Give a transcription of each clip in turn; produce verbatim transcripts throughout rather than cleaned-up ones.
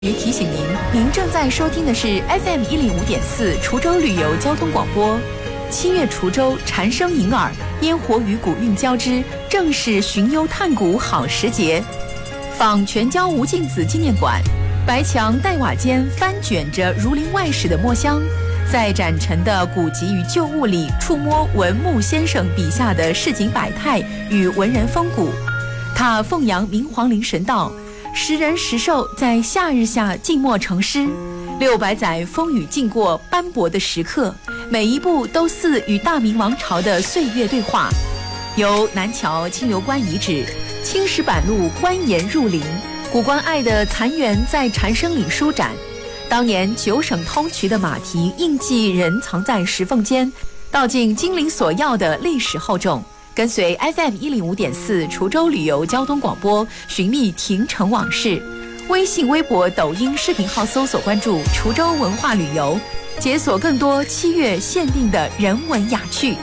提醒您，您正在收听的是 F M 一零五点四滁州旅游交通广播。七月滁州蝉声迎耳，烟火与古韵交织，正是寻幽探古好时节。仿全椒吴敬梓纪念馆，白墙黛瓦间翻卷着儒林外史的墨香，在展陈的古籍与旧物里触摸文牧先生笔下的市井百态与文人风骨。他奉扬明皇陵神道，时人时兽在夏日下静默成诗，六百载风雨经过斑驳的时刻，每一步都似与大明王朝的岁月对话。由南桥清流关遗址、青石板路关岩入林、古关隘的残垣在蝉声里舒展，当年九省通衢的马蹄印记人藏在石缝间，道尽金陵索要的历史厚重。跟随 F M 一零五点四滁州旅游交通广播，寻觅亭城往事。微信、微博、抖音视频号搜索关注滁州文化旅游，解锁更多七月限定的人文雅趣。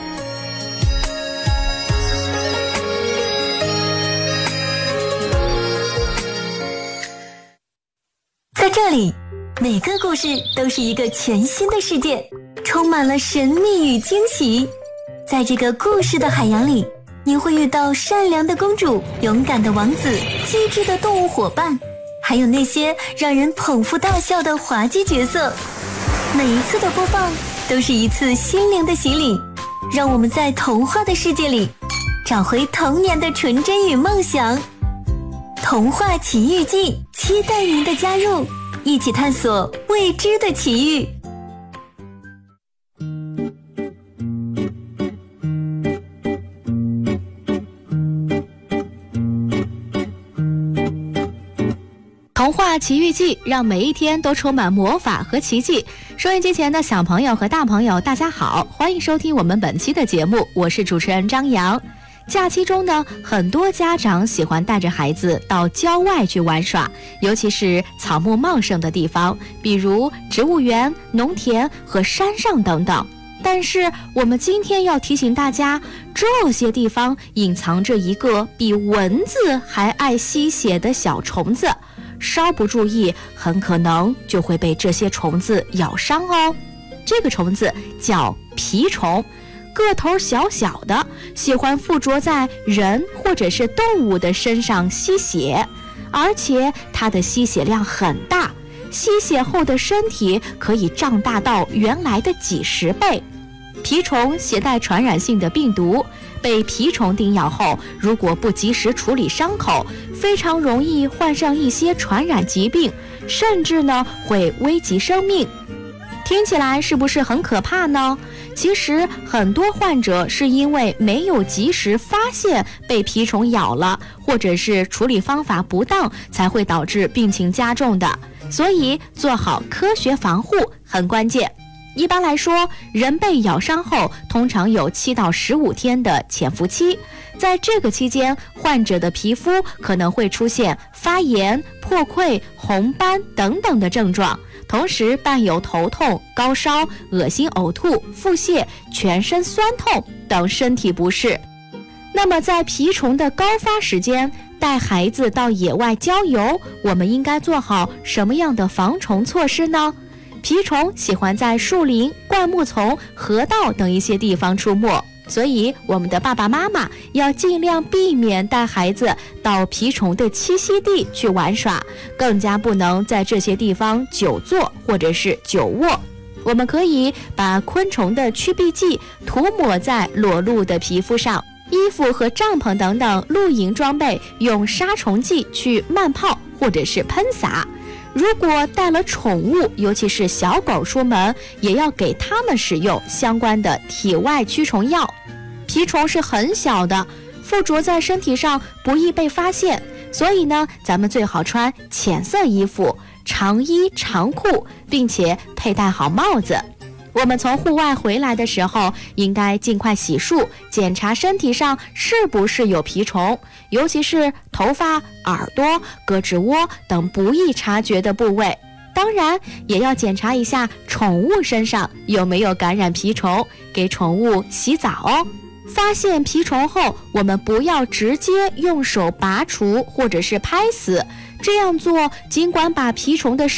在这里，每个故事都是一个全新的世界，充满了神秘与惊喜。在这个故事的海洋里，你会遇到善良的公主、勇敢的王子、机智的动物伙伴，还有那些让人捧腹大笑的滑稽角色。每一次的播放都是一次心灵的洗礼，让我们在童话的世界里找回童年的纯真与梦想。童话奇遇记，期待您的加入，一起探索未知的奇遇。 童话奇遇记，让每一天都充满魔法和奇迹。收音机前的小朋友和大朋友大家好，欢迎收听我们本期的节目，我是主持人张扬。假期中呢，很多家长喜欢带着孩子到郊外去玩耍，尤其是草木茂盛的地方，比如植物园、农田和山上等等。但是我们今天要提醒大家，这些地方隐藏着一个比蚊子还爱吸血的小虫子，稍不注意，很可能就会被这些虫子咬伤哦。这个虫子叫蜱虫，个头小小的，喜欢附着在人或者是动物的身上吸血，而且它的吸血量很大，吸血后的身体可以胀大到原来的几十倍。蜱虫携带传染性的病毒，被蜱虫叮咬后，如果不及时处理伤口，非常容易患上一些传染疾病，甚至呢会危及生命。听起来是不是很可怕呢？其实很多患者是因为没有及时发现被蜱虫咬了，或者是处理方法不当，才会导致病情加重的。所以做好科学防护很关键。一般来说，人被咬伤后通常有七到十五天的潜伏期，在这个期间，患者的皮肤可能会出现发炎、破溃、红斑等等的症状，同时伴有头痛、高烧、恶心、呕吐、腹泻、全身酸痛等身体不适。那么在蜱虫的高发时间，带孩子到野外郊游，我们应该做好什么样的防虫措施呢？蜱虫喜欢在树林、灌木丛、河道等一些地方出没，所以我们的爸爸妈妈要尽量避免带孩子到蜱虫的栖息地去玩耍，更加不能在这些地方久坐或者是久卧。我们可以把昆虫的驱避剂涂抹在裸露的皮肤上，衣服和帐篷等等露营装备用杀虫剂去慢泡或者是喷洒。如果带了宠物，尤其是小狗出门，也要给它们使用相关的体外驱虫药。蜱虫是很小的，附着在身体上不易被发现，所以呢，咱们最好穿浅色衣服、长衣长裤，并且佩戴好帽子。我们从户外回来的时候，应该尽快洗漱，检查身体上是不是有蜱虫，尤其是头发、耳朵、胳肢窝等不易察觉的部位。当然，也要检查一下宠物身上有没有感染蜱虫，给宠物洗澡哦。发现蜱虫后，我们不要直接用手拔除或者是拍死， 这样做尽管把蜱虫的